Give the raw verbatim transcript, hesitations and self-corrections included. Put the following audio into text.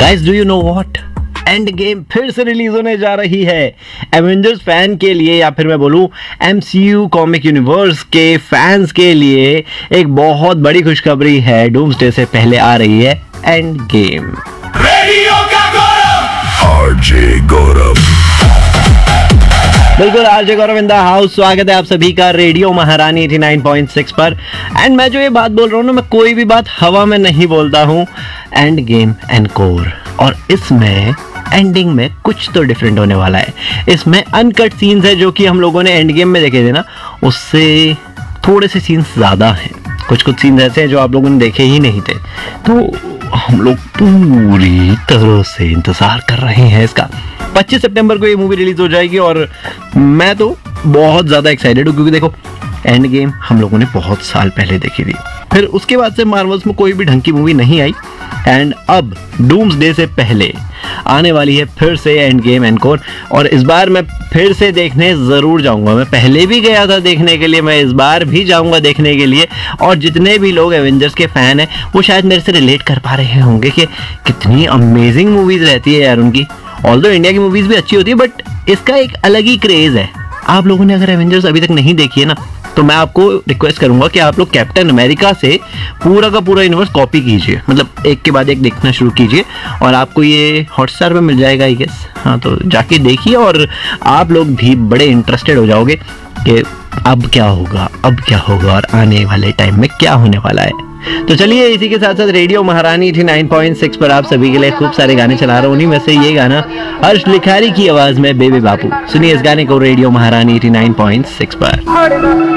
Guys, do you know what? End game फिर से release होने जा रही है। एवेंजर्स फैन के लिए, या फिर मैं बोलूं एमसीयू कॉमिक यूनिवर्स के फैंस के लिए एक बहुत बड़ी खुशखबरी है। डूम्सडे से पहले आ रही है एंड गेम। रेडियो का गौरव, आरजे गौरव। बिल्कुल, RJ Gaurav in the house. स्वागत है आप सभी का रेडियो महारानी नवासी पॉइंट सिक्स पर। एंड मैं जो ये बात बोल रहा हूँ ना, मैं कोई भी बात हवा में नहीं बोलता हूँ। एंड गेम एनकोर, और इसमें एंडिंग में कुछ तो डिफरेंट होने वाला है। इसमें अनकट सीन्स है जो कि हम लोगों ने एंड गेम में देखे थे ना, उससे थोड़े से सीन्स ज़्यादा हैं। कुछ कुछ सीन्स ऐसे हैं जो आप लोगों ने देखे ही नहीं थे, तो हम लोग पूरी तरह से इंतज़ार कर रहे हैं इसका। पच्चीस सितंबर को ये मूवी रिलीज हो जाएगी और मैं तो बहुत ज़्यादा एक्साइटेड हूँ, क्योंकि देखो एंड गेम हम लोगों ने बहुत साल पहले देखी थी। फिर उसके बाद से मार्वल्स में कोई भी ढंग की मूवी नहीं आई, एंड अब डूम्सडे से पहले आने वाली है फिर से एंड गेम एनकोर। और इस बार मैं फिर से देखने ज़रूर जाऊंगा। मैं पहले भी गया था देखने के लिए, मैं इस बार भी जाऊंगा देखने के लिए। और जितने भी लोग एवेंजर्स के फ़ैन हैं वो शायद मेरे से रिलेट कर पा रहे होंगे कि कितनी अमेजिंग मूवीज़ रहती है यार उनकी। ऑल्दो इंडिया की मूवीज़ भी अच्छी होती है, बट इसका एक अलग ही क्रेज़ है। आप लोगों ने अगर एवेंजर्स अभी तक नहीं देखी है ना, तो मैं आपको रिक्वेस्ट करूंगा कि आप लोग कैप्टन अमेरिका से पूरा का पूरा यूनिवर्स कॉपी कीजिए, मतलब एक के बाद एक देखना शुरू कीजिए। और आपको ये हॉटस्टार पे मिल जाएगा आई गेस। हाँ, तो जाके देखिए और आप लोग भी बड़े इंटरेस्टेड हो जाओगे कि अब क्या होगा, अब क्या होगा और आने वाले टाइम में क्या होने वाला है। तो चलिए, इसी के साथ साथ रेडियो महारानी नवासी पॉइंट सिक्स पर आप सभी के लिए खूब सारे गाने चला रहा हूँ। उन्हीं में से ये गाना हर्ष लिखारी की आवाज में बेबी बापू। सुनिए इस गाने को रेडियो महारानी नवासी पॉइंट सिक्स पर।